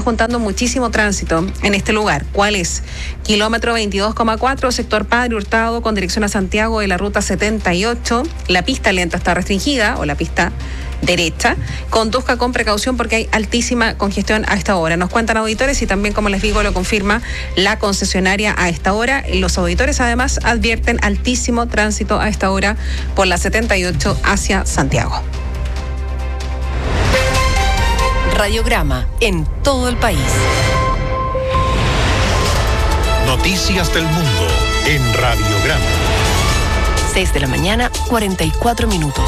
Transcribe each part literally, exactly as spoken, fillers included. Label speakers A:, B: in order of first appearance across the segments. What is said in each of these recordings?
A: juntando muchísimo tránsito en este lugar. ¿Cuál es? Kilómetro veintidós coma cuatro, sector Padre Hurtado con dirección a Santiago de la ruta setenta y ocho. La pista lenta está restringida, o la pista derecha. Conduzca con precaución porque hay altísima congestión a esta hora. Nos cuentan auditores y también, como les digo, lo confirma la concesionaria a esta hora. Los auditores además advierten altísimo tránsito a esta hora por la setenta y ocho hacia Santiago.
B: Radiograma en todo el país.
C: Noticias del mundo en Radiograma.
B: seis de la mañana, cuarenta y cuatro minutos.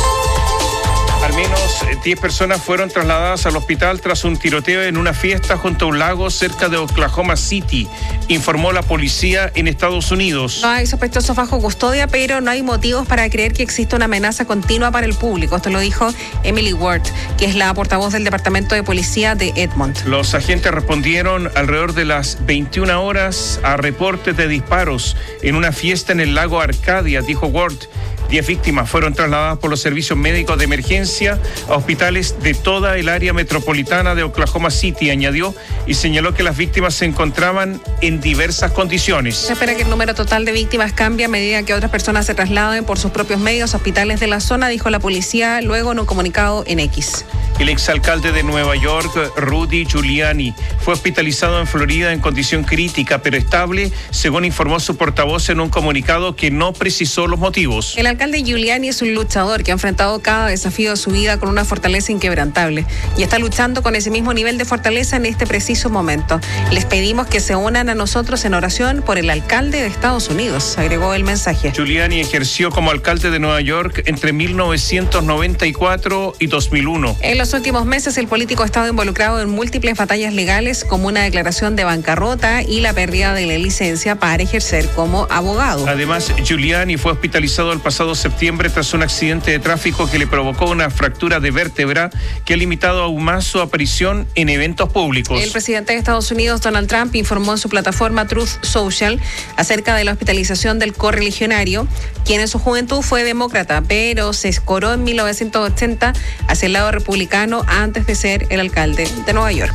D: Al menos diez personas fueron trasladadas al hospital tras un tiroteo en una fiesta junto a un lago cerca de Oklahoma City, informó la policía en Estados Unidos.
A: No hay sospechosos bajo custodia, pero no hay motivos para creer que existe una amenaza continua para el público. Esto lo dijo Emily Ward, que es la portavoz del Departamento de Policía de Edmond.
D: Los agentes respondieron alrededor de las veintiuna horas a reportes de disparos en una fiesta en el lago Arcadia, dijo Ward. Diez víctimas fueron trasladadas por los servicios médicos de emergencia a hospitales de toda el área metropolitana de Oklahoma City, añadió, y señaló que las víctimas se encontraban en diversas condiciones.
A: Se espera que el número total de víctimas cambie a medida que otras personas se trasladen por sus propios medios a hospitales de la zona, dijo la policía luego en un comunicado en X.
D: El exalcalde de Nueva York, Rudy Giuliani, fue hospitalizado en Florida en condición crítica pero estable, según informó su portavoz en un comunicado que no precisó los motivos.
A: El alcalde Giuliani es un luchador que ha enfrentado cada desafío de su vida con una fortaleza inquebrantable y está luchando con ese mismo nivel de fortaleza en este preciso momento. Les pedimos que se unan a nosotros en oración por el alcalde de Estados Unidos, agregó el mensaje.
D: Giuliani ejerció como alcalde de Nueva York entre mil novecientos noventa y cuatro y dos mil uno.
A: En los últimos meses, el político ha estado involucrado en múltiples batallas legales, como una declaración de bancarrota y la pérdida de la licencia para ejercer como abogado.
D: Además, Giuliani fue hospitalizado el pasado septiembre tras un accidente de tráfico que le provocó una fractura de vértebra que ha limitado aún más su aparición en eventos públicos.
A: El presidente de Estados Unidos, Donald Trump, informó en su plataforma Truth Social acerca de la hospitalización del correligionario, quien en su juventud fue demócrata, pero se escoró en mil novecientos ochenta hacia el lado republicano antes de ser el alcalde de Nueva York.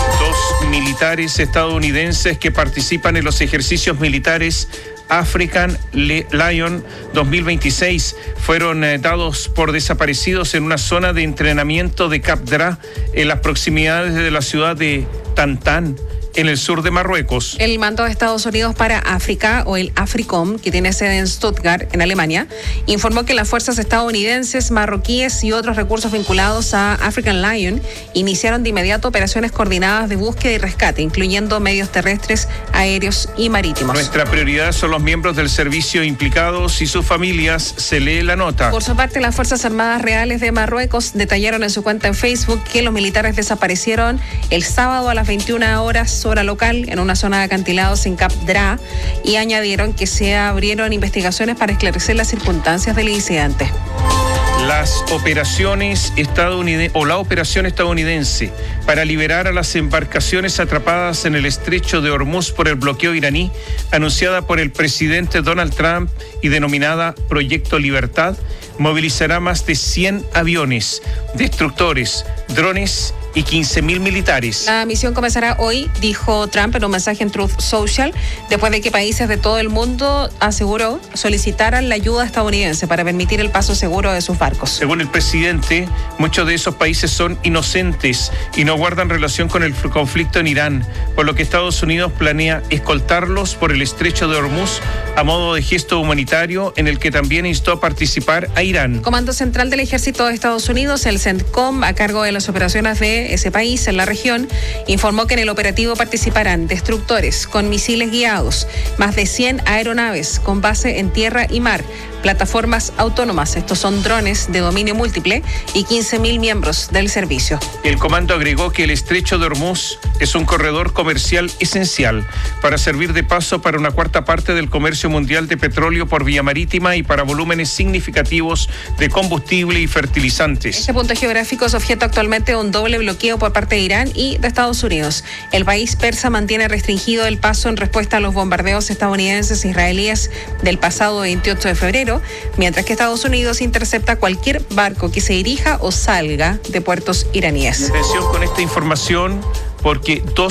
D: Dos militares estadounidenses que participan en los ejercicios militares African Lion dos mil veintiséis fueron eh, dados por desaparecidos en una zona de entrenamiento de Cap Dra en las proximidades de la ciudad de Tantán, en el sur de Marruecos.
A: El mando de Estados Unidos para África, o el AFRICOM, que tiene sede en Stuttgart, en Alemania, informó que las fuerzas estadounidenses, marroquíes y otros recursos vinculados a African Lion iniciaron de inmediato operaciones coordinadas de búsqueda y rescate, incluyendo medios terrestres, aéreos y marítimos.
D: Nuestra prioridad son los miembros del servicio implicados y sus familias, se lee la nota.
A: Por su parte, las Fuerzas Armadas Reales de Marruecos detallaron en su cuenta en Facebook que los militares desaparecieron el sábado a las veintiuna horas hora local en una zona de acantilados en Cap Dra, y añadieron que se abrieron investigaciones para esclarecer las circunstancias del incidente.
D: Las operaciones estadounidenses o la operación estadounidense para liberar a las embarcaciones atrapadas en el estrecho de Hormuz por el bloqueo iraní, anunciada por el presidente Donald Trump y denominada Proyecto Libertad, movilizará más de cien aviones, destructores, drones y quince mil militares.
A: La misión comenzará hoy, dijo Trump en un mensaje en Truth Social, después de que países de todo el mundo, aseguró, solicitaran la ayuda estadounidense para permitir el paso seguro de sus barcos.
D: Según el presidente, muchos de esos países son inocentes y no guardan relación con el conflicto en Irán, por lo que Estados Unidos planea escoltarlos por el estrecho de Hormuz a modo de gesto humanitario, en el que también instó a participar a Irán.
A: Comando Central del Ejército de Estados Unidos, el CENTCOM, a cargo de las operaciones de ese país en la región, informó que en el operativo participarán destructores con misiles guiados, más de cien aeronaves con base en tierra y mar, plataformas autónomas, estos son drones de dominio múltiple, y quince mil miembros del servicio.
D: El comando agregó que el estrecho de Hormuz es un corredor comercial esencial para servir de paso para una cuarta parte del comercio mundial de petróleo por vía marítima y para volúmenes significativos de combustible y fertilizantes.
A: Este punto geográfico es objeto actualmente de un doble bloqueo por parte de Irán y de Estados Unidos. El país persa mantiene restringido el paso en respuesta a los bombardeos estadounidenses e israelíes del pasado veintiocho de febrero, mientras que Estados Unidos intercepta cualquier barco que se dirija o salga de puertos iraníes.
D: Atención con esta información, porque dos